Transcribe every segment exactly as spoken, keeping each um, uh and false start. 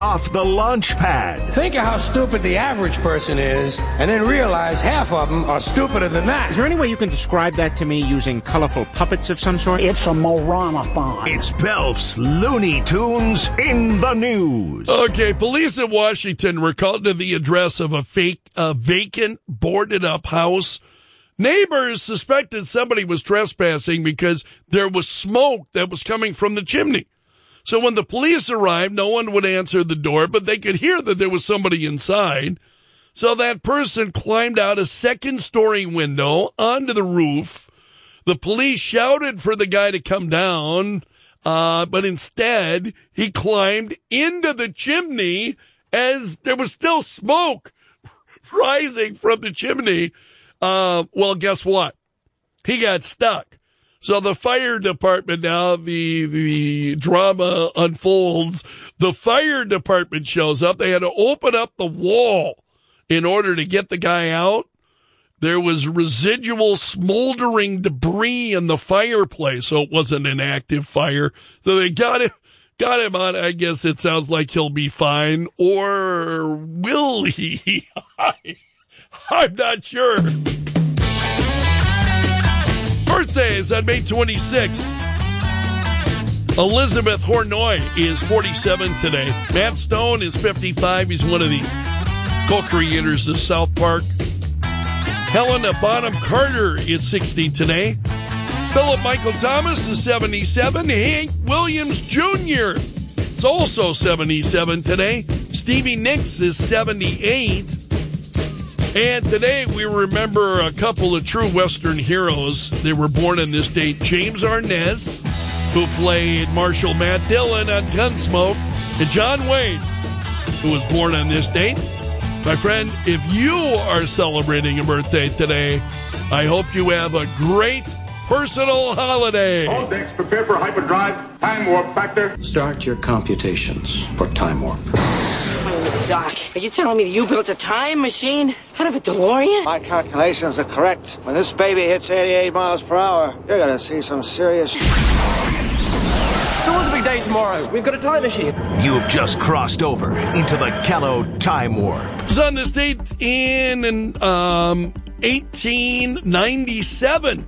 Off the launch pad. Think of how stupid the average person is, and then realize half of them are stupider than that. Is there any way you can describe that to me using colorful puppets of some sort? It's a Moranathon. It's Belf's Looney Tunes in the news. Okay, police in Washington were called to the address of a fake, a vacant, boarded-up house. Neighbors suspected somebody was trespassing because there was smoke that was coming from the chimney. So when the police arrived, no one would answer the door, but they could hear that there was somebody inside. So that person climbed out a second-story window onto the roof. The police shouted for the guy to come down, uh, but instead he climbed into the chimney as there was still smoke rising from the chimney. Uh, well, guess what? He got stuck. So the fire department now, the the drama unfolds. The fire department shows up. They had to open up the wall in order to get the guy out. There was residual smoldering debris in the fireplace, so it wasn't an active fire. So they got him, got him out. I guess it sounds like he'll be fine. Or will he? I'm not sure. Birthdays on May twenty-sixth. Elizabeth Hornoy is forty-seven today. Matt Stone is fifty-five. He's one of the co-creators of South Park. Helena Bonham Carter is sixty today. Philip Michael Thomas is seventy-seven. Hank Williams Junior is also seventy-seven today. Stevie Nicks is seventy-eight. And today we remember a couple of true Western heroes. They were born on this date. James Arness, who played Marshal Matt Dillon on Gunsmoke, and John Wayne, who was born on this date. My friend, if you are celebrating a birthday today, I hope you have a great personal holiday. All decks prepare for hyperdrive. Time warp factor. Start your computations for time warp. Doc, are you telling me that you built a time machine out of a DeLorean? My calculations are correct. When this baby hits eighty-eight miles per hour, you're going to see some serious... So what's the big day tomorrow? We've got a time machine. You've just crossed over into the Kello Time Warp. It was on this date in um, eighteen ninety-seven.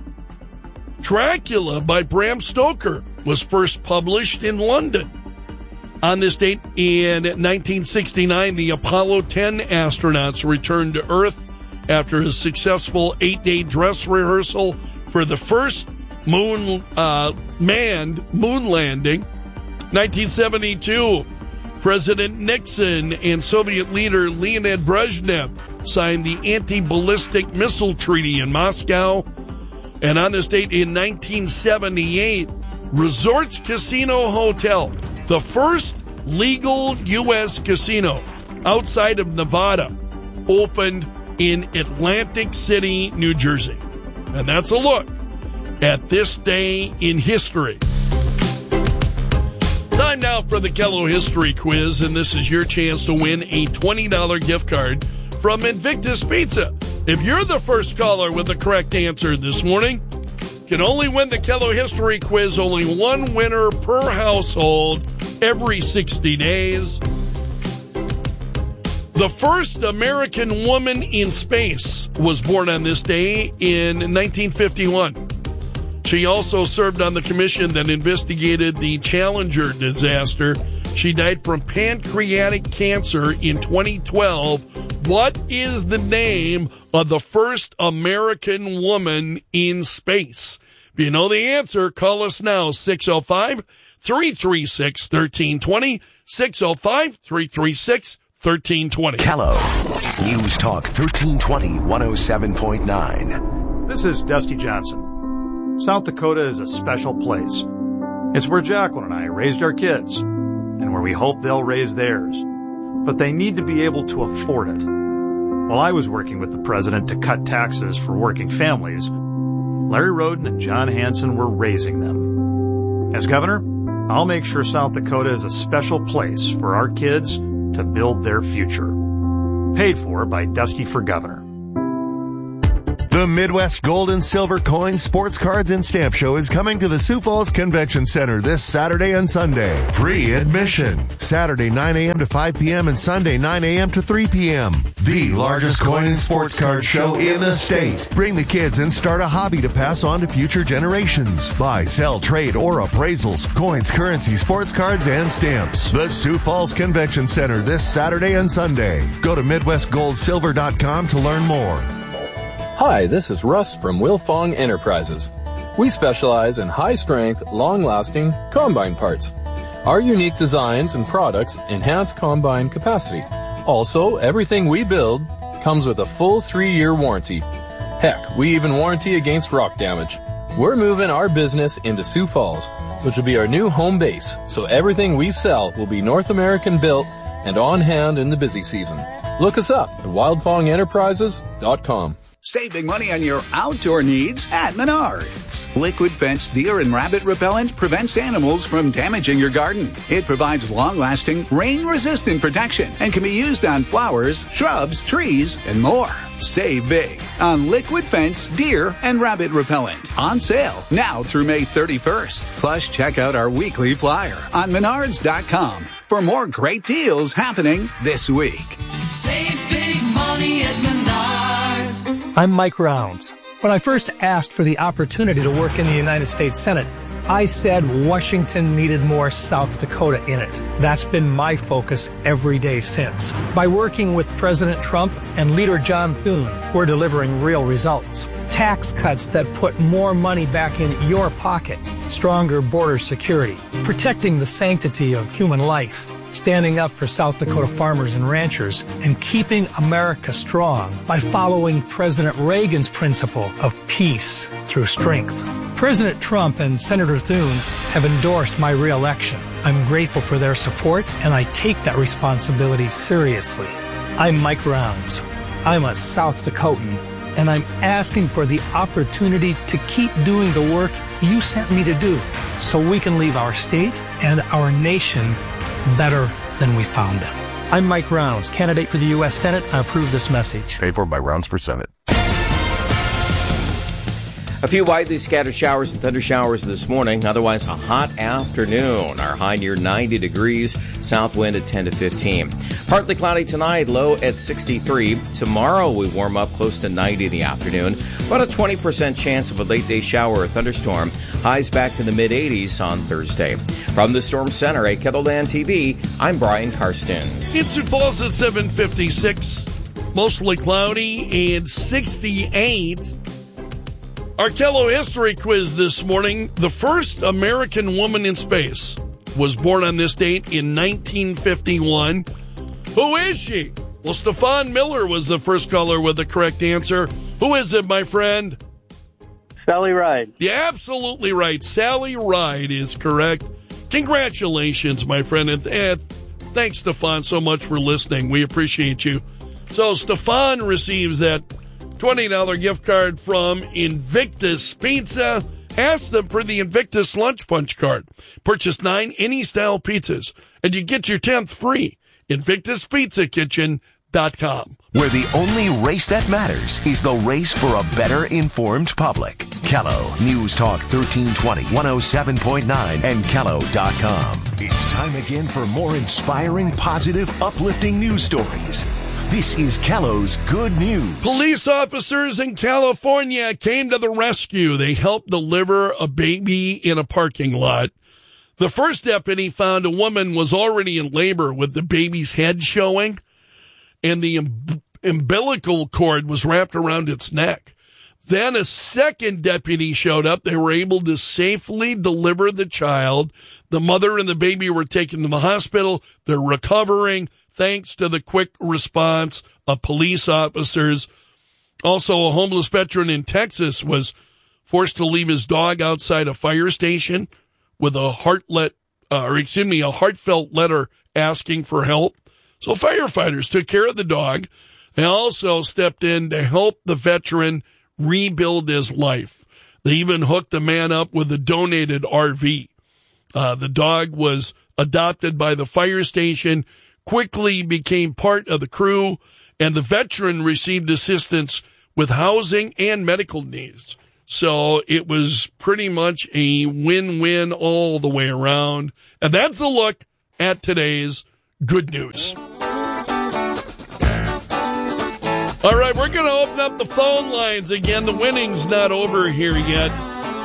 Dracula by Bram Stoker was first published in London. On this date in nineteen sixty-nine, the Apollo ten astronauts returned to Earth after a successful eight-day dress rehearsal for the first moon uh, manned moon landing. nineteen seventy-two, President Nixon and Soviet leader Leonid Brezhnev signed the Anti-Ballistic Missile Treaty in Moscow. And on this date in nineteen seventy-eight, Resorts Casino Hotel, the first legal U S casino outside of Nevada, opened in Atlantic City, New Jersey. And that's a look at this day in history. Time now for the Kello History Quiz, and this is your chance to win a twenty dollars gift card from Invictus Pizza. If you're the first caller with the correct answer this morning, you can only win the Kello History Quiz. Only one winner per household every sixty days. The first American woman in space was born on this day in nineteen fifty-one. She also served on the commission that investigated the Challenger disaster. She died from pancreatic cancer in twenty twelve. What is the name of the first American woman in space? If you know the answer, call us now, six oh five, three three six, one three two zero, six oh five, three three six, one three two zero. Kello, News Talk thirteen twenty, one oh seven point nine. This is Dusty Johnson. South Dakota is a special place. It's where Jacqueline and I raised our kids, and where we hope they'll raise theirs. But they need to be able to afford it. While I was working with the president to cut taxes for working families, Larry Roden and John Hanson were raising them. As governor, I'll make sure South Dakota is a special place for our kids to build their future. Paid for by Dusty for Governor. The Midwest Gold and Silver Coin, Sports Cards, and Stamp Show is coming to the Sioux Falls Convention Center this Saturday and Sunday. Free admission. Saturday nine a.m. to five p.m. and Sunday nine a.m. to three p.m. The largest coin and sports card show in the state. Bring the kids and start a hobby to pass on to future generations. Buy, sell, trade, or appraisals, coins, currency, sports cards, and stamps. The Sioux Falls Convention Center this Saturday and Sunday. Go to midwest gold silver dot com to learn more. Hi, this is Russ from Wilfong Enterprises. We specialize in high-strength, long-lasting combine parts. Our unique designs and products enhance combine capacity. Also, everything we build comes with a full three-year warranty. Heck, we even warranty against rock damage. We're moving our business into Sioux Falls, which will be our new home base, so everything we sell will be North American built and on hand in the busy season. Look us up at wildfong enterprises dot com. Saving money on your outdoor needs at Menards. Liquid Fence Deer and Rabbit Repellent prevents animals from damaging your garden. It provides long-lasting, rain-resistant protection and can be used on flowers, shrubs, trees, and more. Save big on Liquid Fence Deer and Rabbit Repellent. On sale now through May thirty-first. Plus, check out our weekly flyer on menards dot com for more great deals happening this week. Save big money at Menards. I'm Mike Rounds. When I first asked for the opportunity to work in the United States Senate, I said Washington needed more South Dakota in it. That's been my focus every day since. By working with President Trump and Leader John Thune, we're delivering real results. Tax cuts that put more money back in your pocket, stronger border security, protecting the sanctity of human life, standing up for South Dakota farmers and ranchers, and keeping America strong by following President Reagan's principle of peace through strength. President Trump and Senator Thune have endorsed my re-election. I'm grateful for their support, and I take that responsibility seriously. I'm Mike Rounds. I'm a South Dakotan, and I'm asking for the opportunity to keep doing the work you sent me to do so we can leave our state and our nation better than we found them. I'm Mike Rounds, candidate for the U S Senate. I approve this message. Paid for by Rounds for Senate. A few widely scattered showers and thunder showers this morning. Otherwise, a hot afternoon. Our high near ninety degrees. South wind at ten to fifteen. Partly cloudy tonight, low at sixty-three. Tomorrow, we warm up close to ninety in the afternoon. About a twenty percent chance of a late-day shower or thunderstorm. Highs back to the mid-eighties on Thursday. From the Storm Center at Kettleland T V, I'm Brian Karstens. It's Sioux Falls at seven fifty-six. Mostly cloudy and sixty-eight. Our Kello History Quiz this morning. The first American woman in space was born on this date in nineteen fifty-one. Who is she? Well, Stefan Miller was the first caller with the correct answer. Who is it, my friend? Sally Ride. Yeah, absolutely right. Sally Ride is correct. Congratulations, my friend. And, and thanks, Stefan, so much for listening. We appreciate you. So Stefan receives that twenty dollars gift card from Invictus Pizza. Ask them for the Invictus Lunch Punch card. Purchase nine any-style pizzas, and you get your tenth free. Invictus Pizza Kitchen dot com. Where the only race that matters is the race for a better informed public. Kello News Talk thirteen twenty, one oh seven point nine, and Kello dot com. It's time again for more inspiring, positive, uplifting news stories. This is Kello's Good News. Police officers in California came to the rescue. They helped deliver a baby in a parking lot. The first deputy found a woman was already in labor with the baby's head showing, and the umb- umbilical cord was wrapped around its neck. Then a second deputy showed up. They were able to safely deliver the child. The mother and the baby were taken to the hospital. They're recovering thanks to the quick response of police officers. Also, a homeless veteran in Texas was forced to leave his dog outside a fire station with a heartlet, uh, or excuse me, a heartfelt letter asking for help. So firefighters took care of the dog. They also stepped in to help the veteran rebuild his life. They even hooked the man up with a donated R V. Uh, the dog was adopted by the fire station, quickly became part of the crew, and the veteran received assistance with housing and medical needs. So it was pretty much a win-win all the way around. And that's a look at today's good news. All right, we're going to open up the phone lines again. The winning's not over here yet.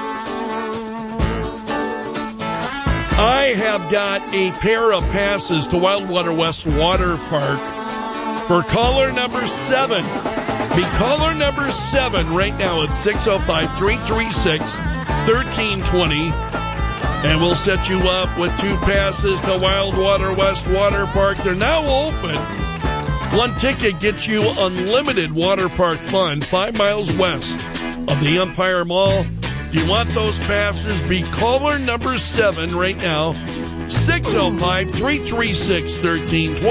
I have got a pair of passes to Wildwater West Water Park for caller number seven. Be caller number seven right now at six oh five, three three six, one three two zero. And we'll set you up with two passes to Wildwater West Water Park. They're now open. One ticket gets you unlimited water park fun five miles west of the Empire Mall. If you want those passes, be caller number seven right now, six oh five, three three six, one three two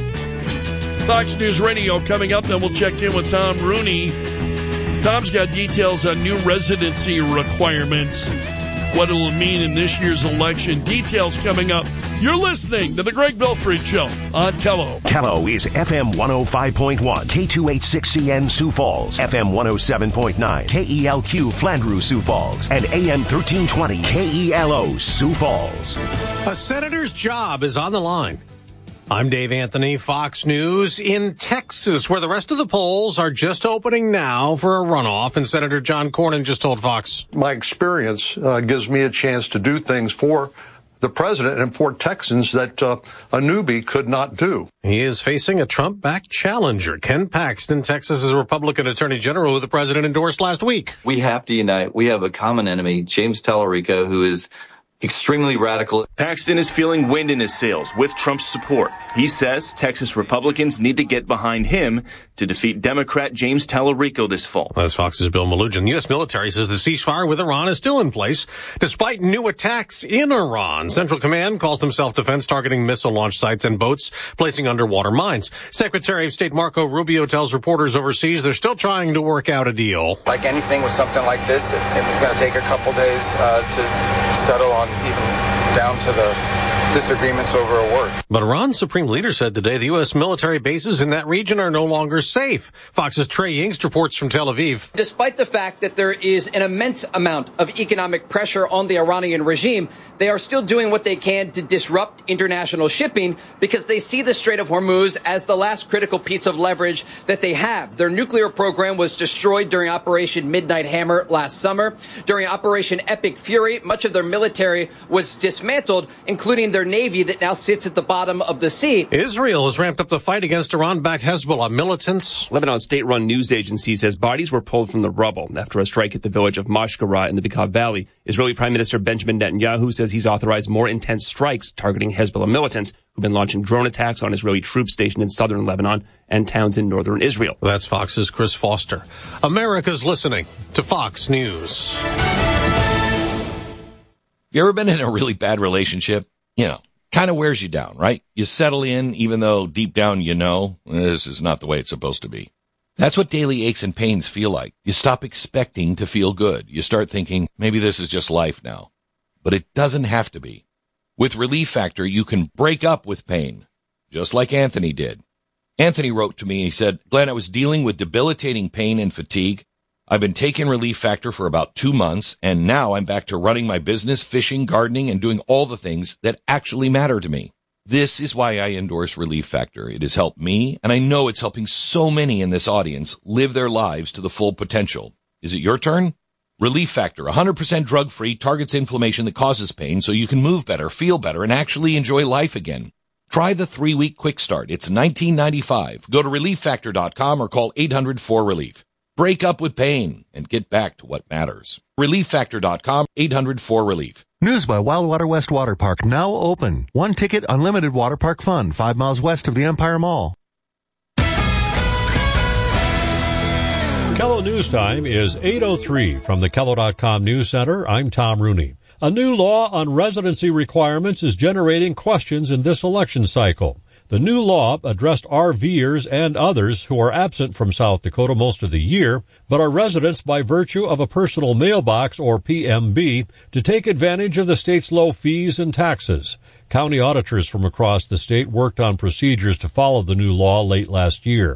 zero. Fox News Radio coming up, then we'll check in with Tom Rooney. Tom's got details on new residency requirements, what it'll mean in this year's election. Details coming up. You're listening to The Greg Belfry Show on Kello. Kello is F M one oh five point one, K two eighty-six C N Sioux Falls, F M one oh seven point nine, K E L Q Flandreau Sioux Falls, and A M thirteen twenty K E L O Sioux Falls. A senator's job is on the line. I'm Dave Anthony, Fox News. In Texas, where the rest of the polls are just opening now for a runoff, and Senator John Cornyn just told Fox. My experience uh, gives me a chance to do things for the president and for Texans that uh, a newbie could not do. He is facing a Trump-backed challenger, Ken Paxton, Texas's Republican Attorney General, who the president endorsed last week. We have to unite. We have a common enemy, James Tallarico, who is extremely radical. Paxton is feeling wind in his sails with Trump's support. He says Texas Republicans need to get behind him to defeat Democrat James Tallarico this fall. That's Fox's Bill Malugin. The U S military says the ceasefire with Iran is still in place, despite new attacks in Iran. Central Command calls them self-defense, targeting missile launch sites and boats, placing underwater mines. Secretary of State Marco Rubio tells reporters overseas they're still trying to work out a deal. Like anything with something like this, it, it's going to take a couple days uh, to settle on, even down to the disagreements over a word. But Iran's supreme leader said today the U S military bases in that region are no longer safe. Fox's Trey Yingst reports from Tel Aviv. Despite the fact that there is an immense amount of economic pressure on the Iranian regime, they are still doing what they can to disrupt international shipping because they see the Strait of Hormuz as the last critical piece of leverage that they have. Their nuclear program was destroyed during Operation Midnight Hammer last summer. During Operation Epic Fury, much of their military was dismantled, including their navy that now sits at the bottom of the sea. Israel has ramped up the fight against Iran-backed Hezbollah militants. Lebanon state-run news agency says bodies were pulled from the rubble after a strike at the village of Mashkara in the Bekaa Valley. Israeli Prime Minister Benjamin Netanyahu says he's authorized more intense strikes targeting Hezbollah militants who've been launching drone attacks on Israeli troops stationed in southern Lebanon and towns in northern Israel. That's Fox's Chris Foster. America's listening to Fox News. You ever been in a really bad relationship? You know, kind of wears you down, right? You settle in, even though deep down you know this is not the way it's supposed to be. That's what daily aches and pains feel like. You stop expecting to feel good. You start thinking, maybe this is just life now. But it doesn't have to be. With Relief Factor, you can break up with pain, just like Anthony did. Anthony wrote to me, he said, Glenn, I was dealing with debilitating pain and fatigue. I've been taking Relief Factor for about two months, and now I'm back to running my business, fishing, gardening, and doing all the things that actually matter to me. This is why I endorse Relief Factor. It has helped me, and I know it's helping so many in this audience live their lives to the full potential. Is it your turn? Relief Factor, one hundred percent drug-free, targets inflammation that causes pain so you can move better, feel better, and actually enjoy life again. Try the three-week quick start. It's nineteen ninety-five. Go to relief factor dot com or call eight hundred four relief. Break up with pain and get back to what matters. relief factor dot com, eight hundred four relief. News by Wildwater West Water Park, now open. One ticket, unlimited water park fun, five miles west of the Empire Mall. Kello News Time is eight oh three. From the Kello dot com News Center, I'm Tom Rooney. A new law on residency requirements is generating questions in this election cycle. The new law addressed RVers and others who are absent from South Dakota most of the year, but are residents by virtue of a personal mailbox, or P M B, to take advantage of the state's low fees and taxes. County auditors from across the state worked on procedures to follow the new law late last year.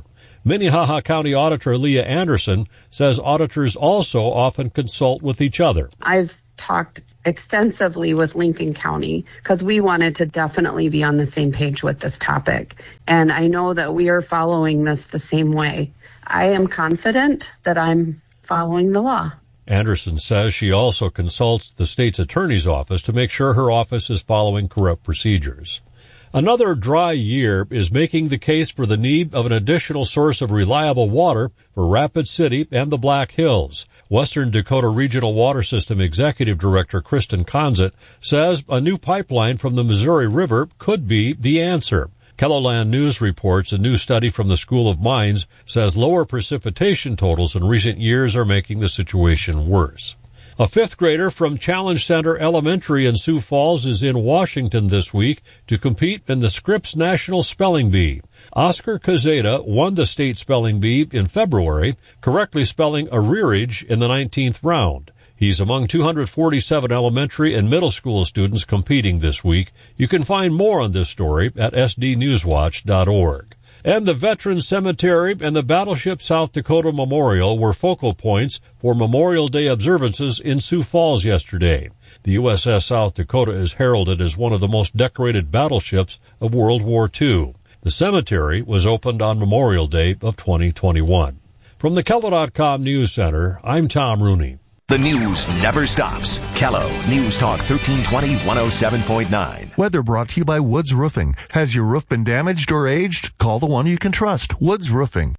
Minnehaha County Auditor Leah Anderson says auditors also often consult with each other. I've talked extensively with Lincoln County because we wanted to definitely be on the same page with this topic. And I know that we are following this the same way. I am confident that I'm following the law. Anderson says she also consults the state's attorney's office to make sure her office is following corrupt procedures. Another dry year is making the case for the need of an additional source of reliable water for Rapid City and the Black Hills. Western Dakota Regional Water System Executive Director Kristen Conzett says a new pipeline from the Missouri River could be the answer. KELOLAND News reports a new study from the School of Mines says lower precipitation totals in recent years are making the situation worse. A fifth grader from Challenge Center Elementary in Sioux Falls is in Washington this week to compete in the Scripps National Spelling Bee. Oscar Cazeda won the state spelling bee in February, correctly spelling arrearage in the nineteenth round. He's among two hundred forty-seven elementary and middle school students competing this week. You can find more on this story at s d newswatch dot org. And the Veterans Cemetery and the Battleship South Dakota Memorial were focal points for Memorial Day observances in Sioux Falls yesterday. The U S S South Dakota is heralded as one of the most decorated battleships of World War Two. The cemetery was opened on Memorial Day of twenty twenty-one. From the Kello dot com News Center, I'm Tom Rooney. The news never stops. Kello News Talk thirteen twenty, one oh seven point nine. Weather brought to you by Woods Roofing. Has your roof been damaged or aged? Call the one you can trust, Woods Roofing.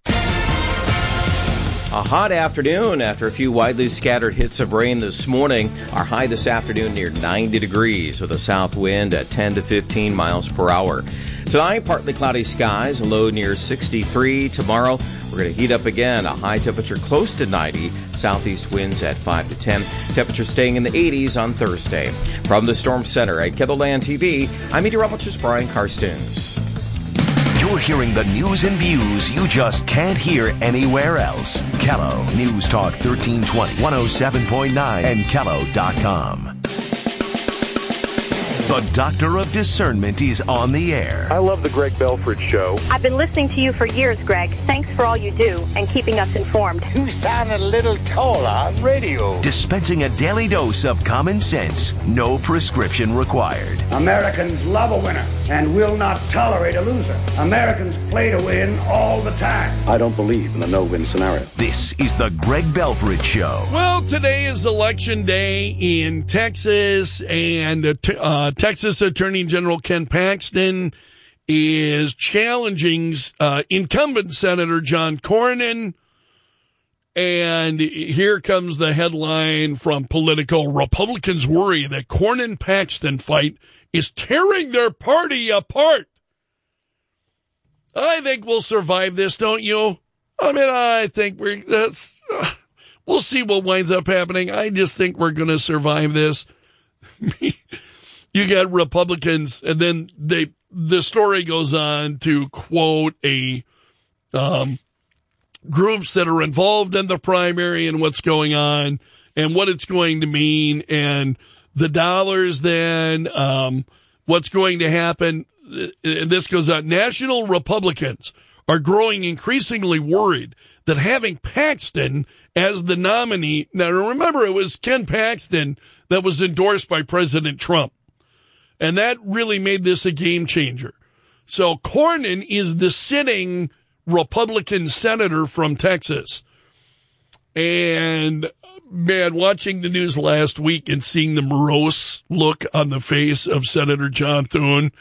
A hot afternoon after a few widely scattered hits of rain this morning. Our high this afternoon near ninety degrees with a south wind at ten to fifteen miles per hour. Tonight, partly cloudy skies, a low near sixty-three. Tomorrow, we're going to heat up again. A high temperature close to ninety. Southeast winds at five to ten. Temperature staying in the eighties on Thursday. From the Storm Center at KELOLAND T V, I'm meteorologist Brian Karstens. You're hearing the news and views you just can't hear anywhere else. Kello News Talk thirteen twenty, one oh seven point nine, and Kello dot com. The Doctor of Discernment is on the air. I love the Greg Belford Show. I've been listening to you for years, Greg. Thanks for all you do and keeping us informed. You sound a little taller on radio. Dispensing a daily dose of common sense, no prescription required. Americans love a winner and will not tolerate a loser. Americans play to win all the time. I don't believe in the no-win scenario. This is the Greg Belford Show. Well, today is Election Day in Texas, and uh, t- uh, Texas Attorney General Ken Paxton is challenging uh, incumbent Senator John Cornyn. And here comes the headline from Politico. Republicans worry that Cornyn-Paxton fight is tearing their party apart. I think we'll survive this, don't you? I mean, I think we're, that's, uh, we'll see what winds up happening. I just think we're going to survive this. You got Republicans, and then they, the story goes on to quote a, um, groups that are involved in the primary and what's going on and what it's going to mean and the dollars then, um, what's going to happen. And this goes on. National Republicans are growing increasingly worried that having Paxton as the nominee. Now, remember, it was Ken Paxton that was endorsed by President Trump. And that really made this a game changer. So Cornyn is the sitting Republican senator from Texas. And, man, watching the news last week and seeing the morose look on the face of Senator John Thune,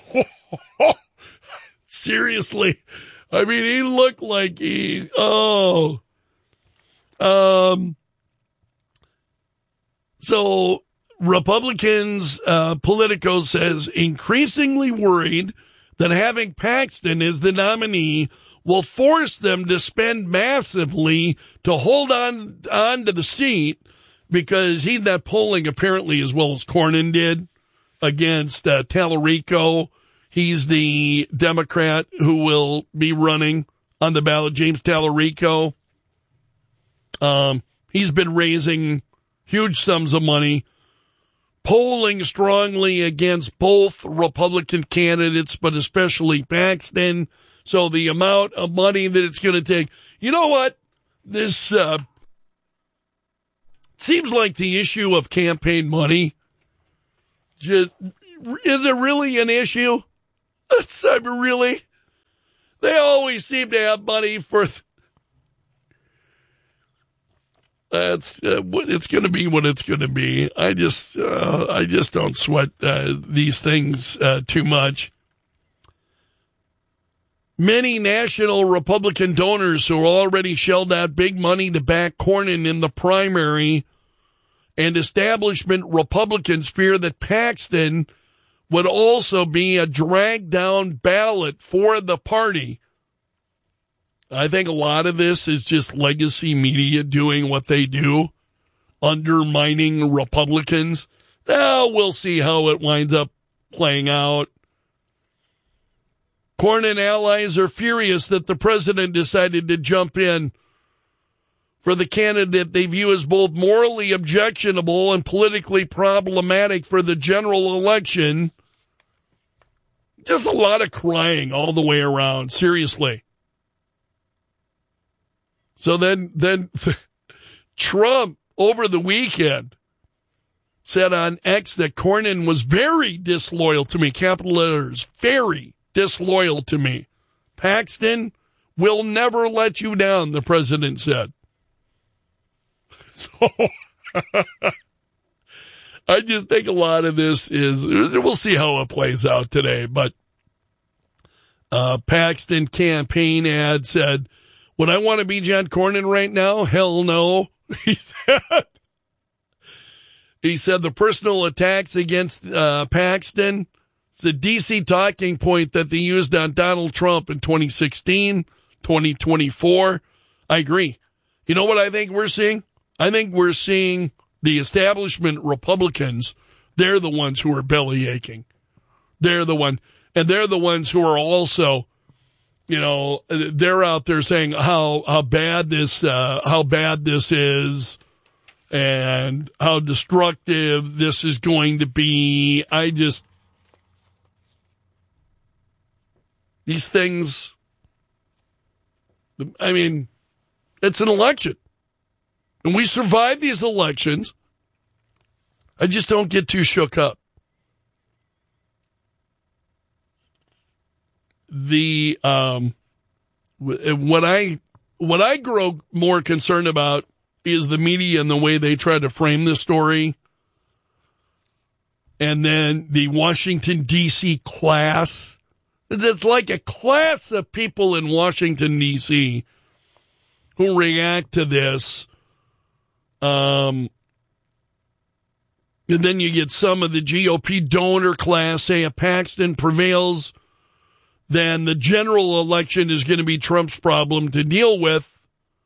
seriously, I mean, he looked like he, oh. Um. So Republicans, uh, Politico says, increasingly worried that having Paxton as the nominee will force them to spend massively to hold on, on to the seat because he's not polling apparently as well as Cornyn did against uh, Tallarico. He's the Democrat who will be running on the ballot, James Tallarico. Um, he's been raising huge sums of money polling strongly against both Republican candidates, but especially Paxton. So the amount of money that it's going to take, you know what? This uh, seems like the issue of campaign money. Just, is it really an issue? It's, I mean, really? They always seem to have money for. That's uh, what it's going to be. What it's going to be. I just, uh, I just don't sweat uh, these things uh, too much. Many national Republican donors who already shelled out big money to back Cornyn in the primary, and establishment Republicans fear that Paxton would also be a drag-down ballot for the party. I think a lot of this is just legacy media doing what they do, undermining Republicans. Now we'll see how it winds up playing out. Cornyn allies are furious that the president decided to jump in for the candidate they view as both morally objectionable and politically problematic for the general election. Just a lot of crying all the way around, seriously. So then, then Trump, over the weekend, said on X that Cornyn was very disloyal to me, capital letters, very disloyal to me. Paxton will never let you down, the president said. So I just think a lot of this is, we'll see how it plays out today, but uh, Paxton campaign ad said, would I want to be John Cornyn right now? Hell no. He said, he said the personal attacks against uh, Paxton, it's a D C talking point that they used on Donald Trump in twenty sixteen, twenty twenty-four. I agree. You know what I think we're seeing? I think we're seeing the establishment Republicans. They're the ones who are belly aching. They're the one, and they're the ones who are also, you know, they're out there saying how how bad this uh, how bad this is, and how destructive this is going to be. I just these things. I mean, it's an election. And we survive these elections. I just don't get too shook up. The um, what I what I grow more concerned about is the media and the way they try to frame this story, and then the Washington D C class. It's like a class of people in Washington D C who react to this. Um, and then you get some of the G O P donor class say if Paxton prevails, then the general election is going to be Trump's problem to deal with.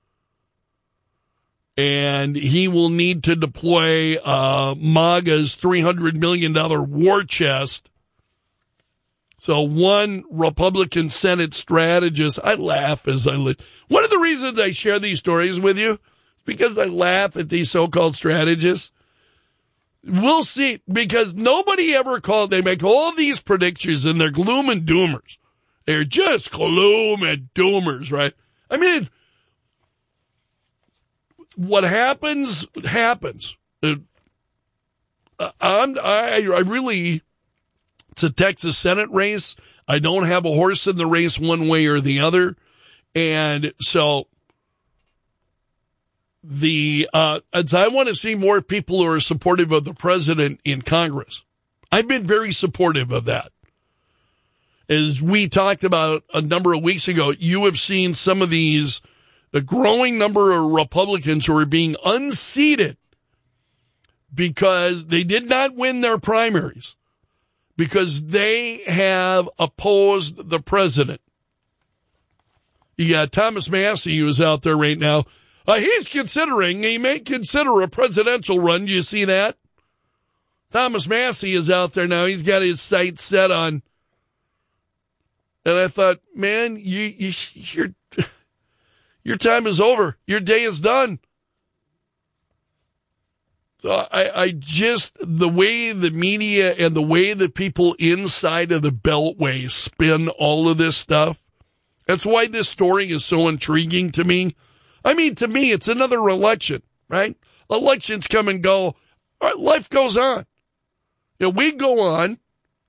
And he will need to deploy uh, MAGA's three hundred million dollars war chest. So one Republican Senate strategist, I laugh as I live. One of the reasons I share these stories with you because I laugh at these so-called strategists. We'll see, because nobody ever called, they make all these predictions and they're gloom and doomers. They're just gloom and doomers, right? I mean, what happens, happens. I'm, I, I really, it's a Texas Senate race. I don't have a horse in the race one way or the other. And so, The uh, I want to see more people who are supportive of the president in Congress. I've been very supportive of that. As we talked about a number of weeks ago, you have seen some of these, the growing number of Republicans who are being unseated because they did not win their primaries, because they have opposed the president. You got Thomas Massie, who's out there right now. Uh, he's considering, he may consider a presidential run. Do you see that? Thomas Massie is out there now. He's got his sights set on. And I thought, man, you, you, your, your time is over. Your day is done. So I, I just, the way the media and the way the people inside of the Beltway spin all of this stuff, that's why this story is so intriguing to me. I mean, to me, it's another election, right? Elections come and go. All right, life goes on. You know, we go on.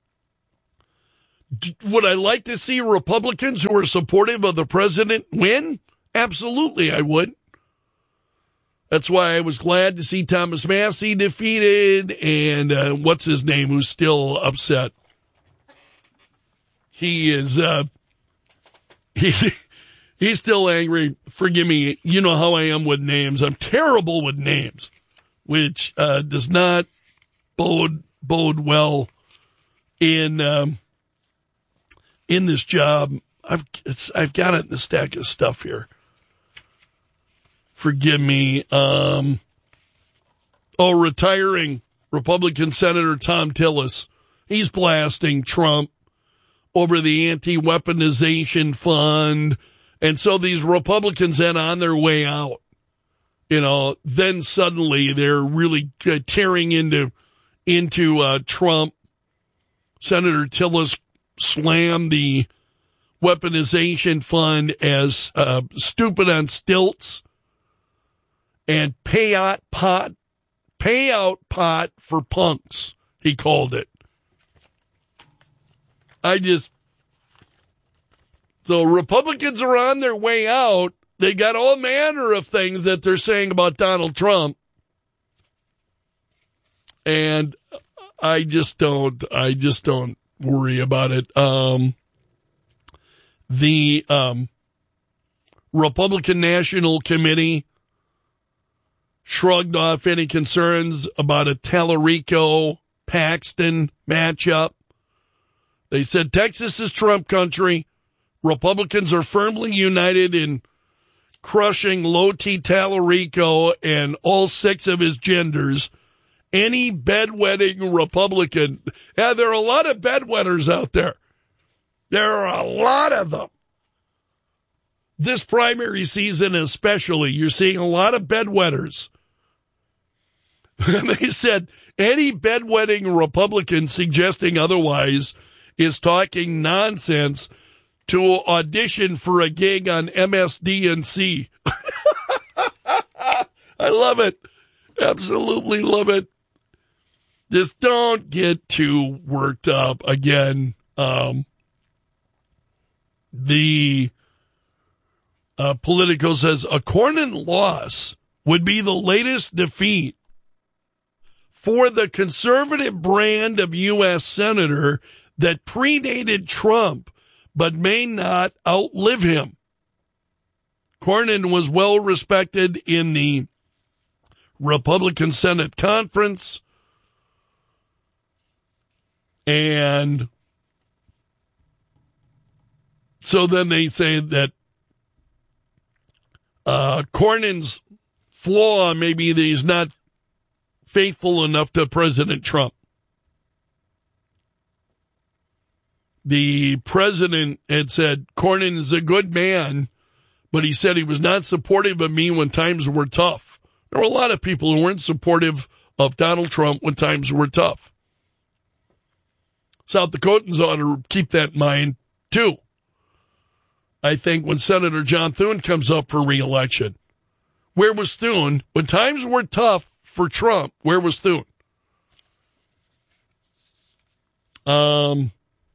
Would I like to see Republicans who are supportive of the president win? Absolutely, I would. That's why I was glad to see Thomas Massie defeated and uh, what's his name, who's still upset. He is, uh, he, he's still angry. Forgive me. You know how I am with names. I'm terrible with names, which uh, does not bode bode well in um, in this job. I've it's, I've got it in the stack of stuff here. Forgive me. Um, oh, retiring Republican Senator Thom Tillis. He's blasting Trump over the anti-weaponization fund. And so these Republicans then on their way out, you know, then suddenly they're really uh, tearing into, into uh, Trump. Senator Tillis slammed the weaponization fund as uh, stupid on stilts. And payout pot, payout pot for punks, he called it. I just, so Republicans are on their way out. They got all manner of things that they're saying about Donald Trump. And I just don't, I just don't worry about it. Um, the um, Republican National Committee shrugged off any concerns about a Tallarico-Paxton matchup. They said Texas is Trump country. Republicans are firmly united in crushing Loti Tallarico and all six of his genders. Any bedwetting Republican. Yeah, there are a lot of bedwetters out there. There are a lot of them. This primary season especially, you're seeing a lot of bedwetters. And they said any bedwetting Republican suggesting otherwise is talking nonsense to audition for a gig on M S D N C. I love it. Absolutely love it. Just don't get too worked up. Again, um, the uh, Politico says a Cornyn loss would be the latest defeat for the conservative brand of U S senator that predated Trump but may not outlive him. Cornyn was well respected in the Republican Senate conference, and so then they say that uh, Cornyn's flaw may be that he's not faithful enough to President Trump. The president had said, Cornyn is a good man, but he said he was not supportive of me when times were tough. There were a lot of people who weren't supportive of Donald Trump when times were tough. South Dakotans ought to keep that in mind, too. I think when Senator John Thune comes up for re-election, where was Thune? When times were tough for Trump, where was Thune? Um,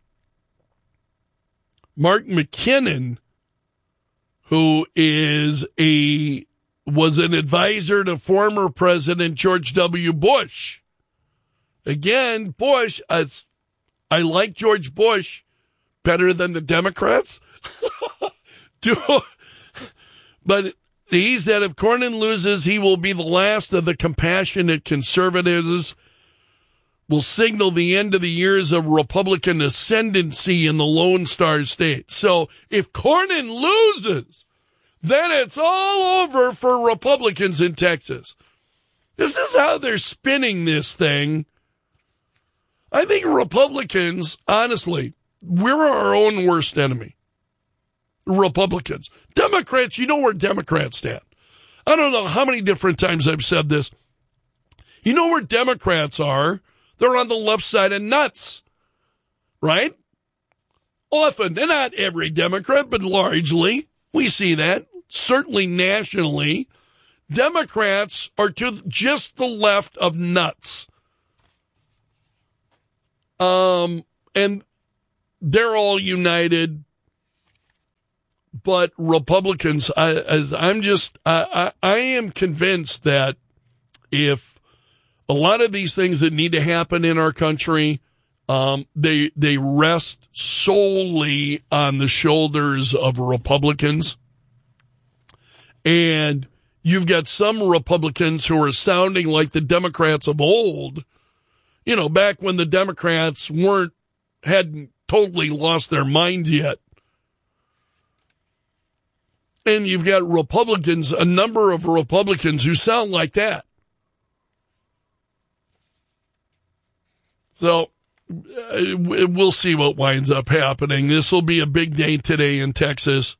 Mark McKinnon, who is a was an advisor to former President George W. Bush. Again, Bush, uh, I like George Bush better than the Democrats. But he said if Cornyn loses, he will be the last of the compassionate conservatives, will signal the end of the years of Republican ascendancy in the Lone Star State. So if Cornyn loses, then it's all over for Republicans in Texas. This is how they're spinning this thing. I think Republicans, honestly, we're our own worst enemy. Republicans. Democrats, you know where Democrats stand. I don't know how many different times I've said this. You know where Democrats are? They're on the left side of nuts, right? Often, and not every Democrat, but largely, we see that, certainly nationally. Democrats are to just the left of nuts. Um, and they're all united. But Republicans, I, as I'm just, I, I, I am convinced that if a lot of these things that need to happen in our country, um, they they rest solely on the shoulders of Republicans. And you've got some Republicans who are sounding like the Democrats of old, you know, back when the Democrats weren't, hadn't totally lost their minds yet. And you've got Republicans, a number of Republicans who sound like that. So uh, we'll see what winds up happening. This will be a big day today in Texas.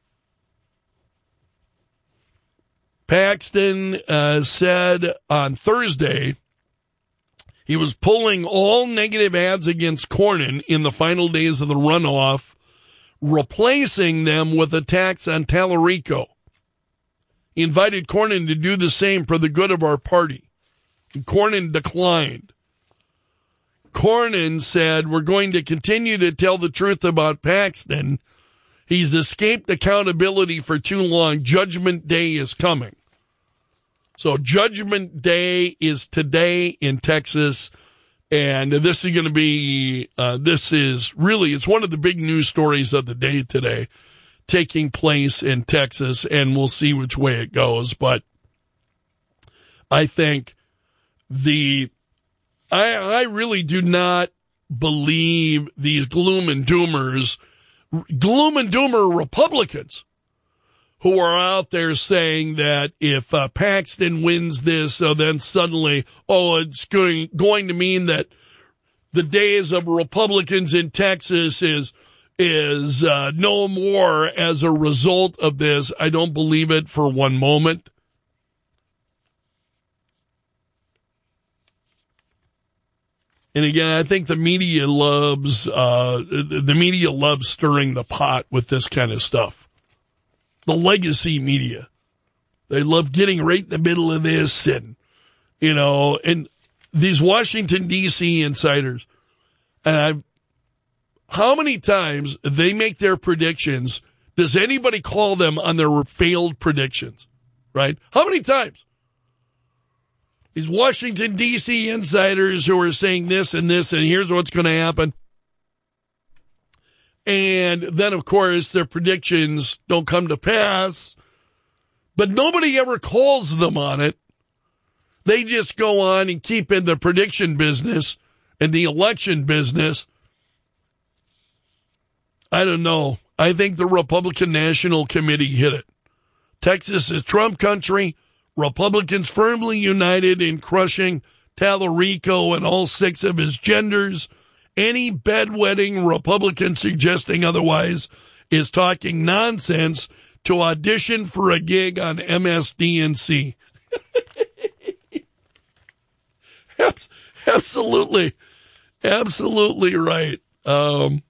Paxton uh, said on Thursday he was pulling all negative ads against Cornyn in the final days of the runoff, replacing them with attacks on Tallarico. He invited Cornyn to do the same for the good of our party. And Cornyn declined. Cornyn said, we're going to continue to tell the truth about Paxton. He's escaped accountability for too long. Judgment Day is coming. So Judgment Day is today in Texas. And this is going to be, uh, this is really, it's one of the big news stories of the day today, taking place in Texas, and we'll see which way it goes. But I think the, I, I really do not believe these gloom and doomers, gloom and doomer Republicans who are out there saying that if uh, Paxton wins this, so then suddenly, oh, it's going, going to mean that the days of Republicans in Texas is is uh, no more as a result of this. I don't believe it for one moment. And again, I think the media loves uh, the media loves stirring the pot with this kind of stuff. The legacy media. They love getting right in the middle of this, and, you know, and these Washington, D C insiders, and I've, how many times they make their predictions, does anybody call them on their failed predictions, right? How many times? These Washington, D C insiders who are saying this and this, and here's what's going to happen. And then, of course, their predictions don't come to pass. But nobody ever calls them on it. They just go on and keep in the prediction business and the election business. I don't know. I think the Republican National Committee hit it. Texas is Trump country. Republicans firmly united in crushing Tallarico and all six of his genders. Any bedwetting Republican suggesting otherwise is talking nonsense to audition for a gig on M S D N C. Absolutely. Absolutely right. Um,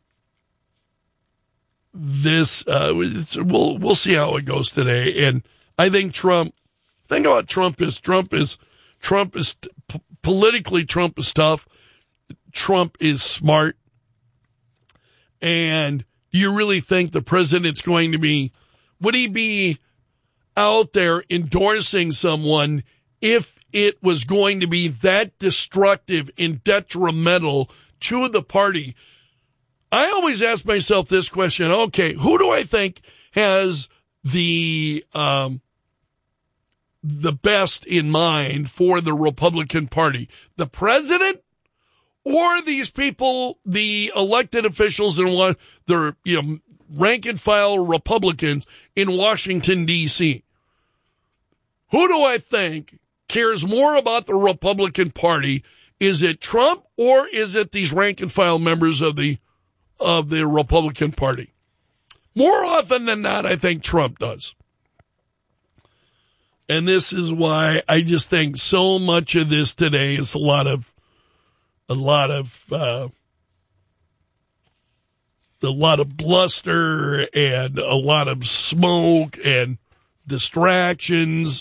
this, uh, we'll, we'll see how it goes today. And I think Trump, think about Trump is, Trump is, Trump is, p- politically Trump is tough. Trump is smart. And do you really think the president's going to be, would he be out there endorsing someone if it was going to be that destructive and detrimental to the party? I always ask myself this question. Okay, who do I think has the, um, the best in mind for the Republican Party? The president? Or these people, the elected officials and what they're, you know, rank and file Republicans in Washington, D C? Who do I think cares more about the Republican Party? Is it Trump or is it these rank and file members of the of the Republican Party? More often than not, I think Trump does. And this is why I just think so much of this today is a lot of, a lot of, uh, a lot of bluster and a lot of smoke and distractions.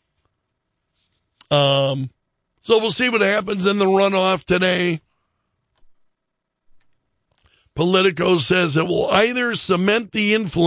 Um, so we'll see what happens in the runoff today. Politico says it will either cement the influence